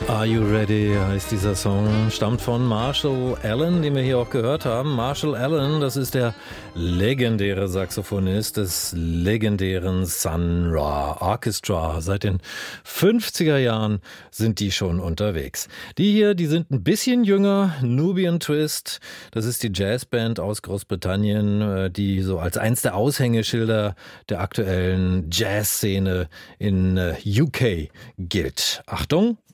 Are You Ready heißt dieser Song, stammt von Marshall Allen, den wir hier auch gehört haben. Marshall Allen, das ist der legendäre Saxophonist des legendären Sun Ra Orchestra. Seit den 50er Jahren sind die schon unterwegs. Die hier, die sind ein bisschen jünger, Nubian Twist, das ist die Jazzband aus Großbritannien, die so als eins der Aushängeschilder der aktuellen Jazzszene in UK gilt. Achtung!